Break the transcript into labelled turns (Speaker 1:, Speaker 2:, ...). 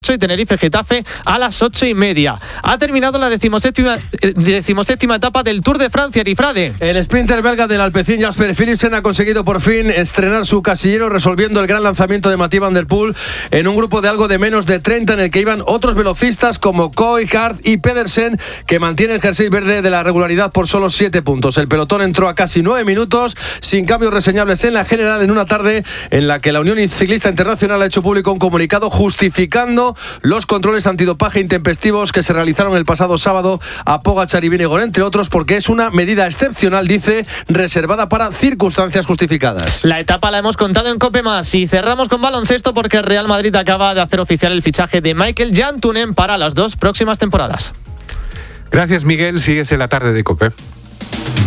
Speaker 1: 8 y Tenerife-Getafe a las 8:30. Ha terminado la decimoséptima etapa del Tour de Francia, Arifrade.
Speaker 2: El sprinter belga del Alpecin, Jasper Philipsen, ha conseguido por fin estrenar su casillero, resolviendo el gran lanzamiento de Mathieu van der Poel en un grupo de algo de menos de 30 en el que iban otros velocistas como Koy, Hart y Pedersen, que mantiene el jersey verde de la regularidad por solo 7 puntos. El pelotón entró a casi 9 minutos, sin cambios reseñables en la general, en una tarde en la que la Unión Ciclista Internacional ha hecho público un comunicado justificando los controles antidopaje intempestivos que se realizaron el pasado sábado a Pogačar y Vingegaard, entre otros, porque es una medida excepcional, dice, reservada para circunstancias justificadas.
Speaker 1: La etapa la hemos contado en COPE Más y cerramos con baloncesto porque el Real Madrid acaba de hacer oficial el fichaje de Michael Jantunen para las 2 próximas temporadas.
Speaker 3: Gracias, Miguel. Sigues en la tarde de COPE.